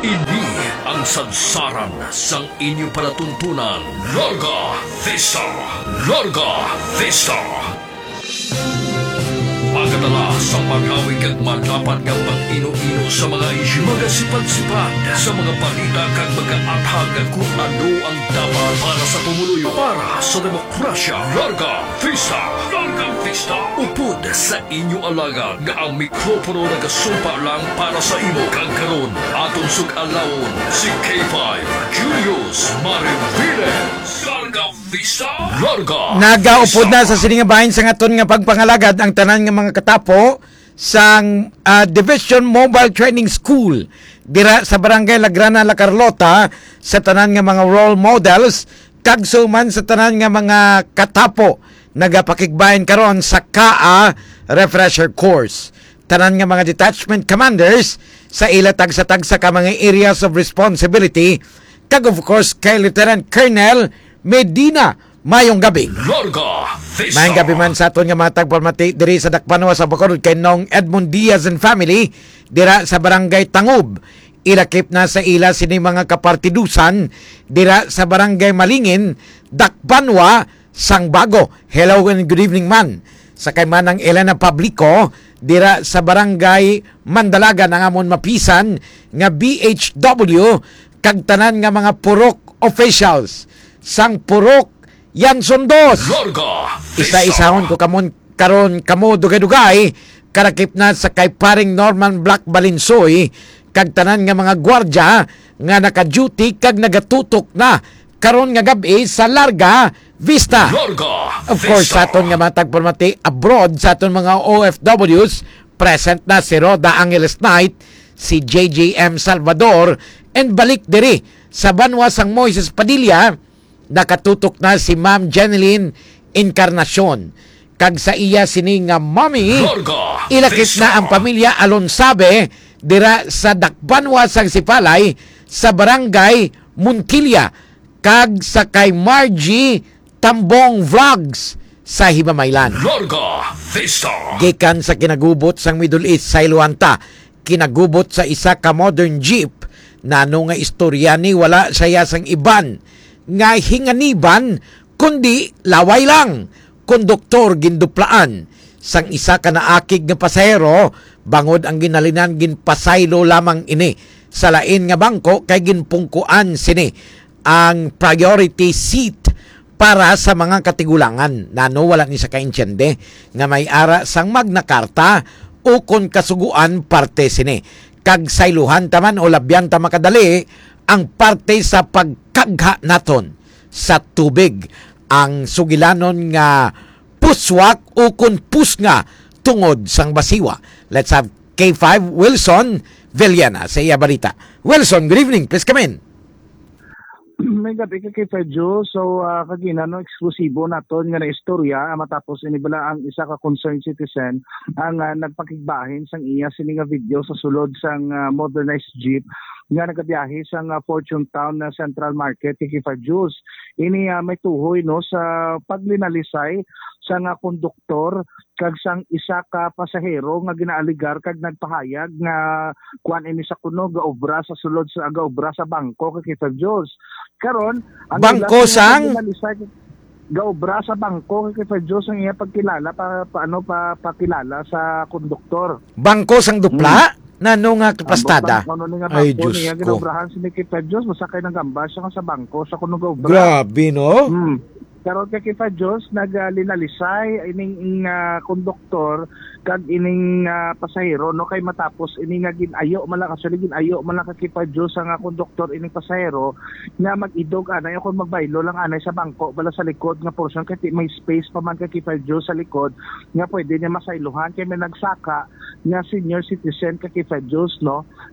Ini ang sadsaran sang inyo palatuntunan. Larga Vista! Larga Vista! Magadala sa mag-awig at madapat ng pag-ino-ino sa mga isyu, mga sipad-sipad sa mga balita kag mag-aathag kung ano ang dapat para sa pumuluyo, para sa demokrasya. Larga Vista! Larga Vista! Upod sa inyo alaga nga ang mikropono nagasumpa lang para sa imo. Kag karon atong sug-alawon si K5 Julius Mariviles. Larga Vista! Larga Nagaupod na sa siningabahin sa ngaton nga pagpangalagad ang tanan nga mga katapo sang Division Mobile Training School dira sa Barangay Lagrana, La Carlota, sa tanan nga mga role models kag suman sa tanan nga mga katapo nagapakigbahin karon sa KA refresher course. Tanan nga mga detachment commanders sa ilatag sa tagsa ka mga areas of responsibility kag of course kay Lieutenant Colonel Medina. Mayong gabi. Larga Vista! Mayong gabi man sa aton nga mga tagpamati diri sa Dakpanwa sa Bacolod kay Nong Edmond Diaz and family dira sa Barangay Tangub. Ilakip na sa ila sini mga kapartidusan dira sa Barangay Malingin, Dakpanwa, Sangbago. Hello and good evening man. Sa kay manang Elena Pablico dira sa Barangay Mandalaga ng amon mapisan nga BHW kag tanan nga mga purok officials sang purok Yanson Dos. Larga Vista! Isa-isahon ko kamon karon kamo dugay-dugay karakip na sa kay paring Norman Black Balinsoy kag tanan nga mga gwardya nga naka-duty kag nagatutok na karon nga gabi sa Larga Vista. Larga Of course, sa aton nga mga tagpormati abroad, sa aton mga OFWs, present na si Roda Angeles Knight, si JJM Salvador, and balik diri sa Banwa sang Moises Padilla, nakatutok na si Ma'am Jeneline Encarnacion. Kag sa iya sini nga mommy, Larga ilakip Vista! na ang pamilya Alonsabe dira sa Dakbanwa sang Sipalay sa Barangay Munkilya kag sa kay Margie Tambong Vlogs sa Himamaylan. Larga Vista! Gikan sa kinagubot sang Middle East sa Iluanta, kinagubot sa isa ka modern jeep nano nga istorya ni wala saya sang iban nga hinganiban kundi laway lang. Konduktor ginduplaan sang isa ka naakig nga pasahero bangod ang ginalinan ginpasaylo lamang ini sa lain nga bangko kay ginpungkuan sini ang priority seat para sa mga katigulangan. Nano wala ni sa kaintyende nga may ara sang Magna Carta o kon kasuguan parte sini. Kag sayluhan taman o labyan ta makadali ang parte sa pagkagha naton sa tubig. Ang sugilanon nga puswak o kun pusnga tungod sang basiwa. Let's have K5 Wilson Villena sa iya balita. Wilson, good evening. Please come in. May gabi kay Fedjo. So, kagina, no, eksklusibo naton nga na istorya matapos inibala ang isa ka concerned citizen ang nagpakigbahin sang iya sini nga video sa sulod sang modernized jeep nga nagabiyahe sang Fortune Town na Central Market kay Fedjo. Ini may tuhoy no sa paglinalisay sang konduktor kag sang isa ka pasahero nga ginaaligar kag nagpahayag nga kuan ini sa kuno gaobra sa sulod sa gaobra sa bangko kay Fedjo. Karon ang Bangko sang gaobra sa bangko kay Fedjo ang iya pagkilala pakilala sa konduktor. Bangko sang dupla? Nano nga pastada? Ay, Ay, Diyos niya, ko. ginobrahan si Nicky Fedjo, masakay ng gamba siya nga sa bangko sa kuno gaobra. Grabe, no? Karon kay Kifa Diyos naglinalisay ining konduktor kag ining pasahero no kay matapos ining ginayo man lang actually ginayo man lang kay Kifa Diyos ang konduktor ining pasahero nga mag-idog anay kung magbaylo lang anay sa bangko bala sa likod nga portion kay may space pa man kay Kifa Diyos sa likod nga pwede niya masaylohan kay may nagsaka nga senior citizen kay Kifa Diyos no